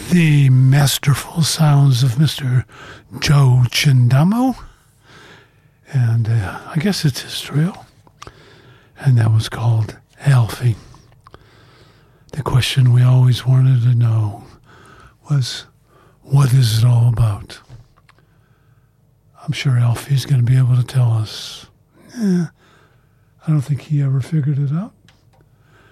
The masterful sounds of Mr. Joe Chindamo. And I guess it's Israel. And that was called Alfie. The question we always wanted to know was, what is it all about? I'm sure Alfie's going to be able to tell us. I don't think he ever figured it out.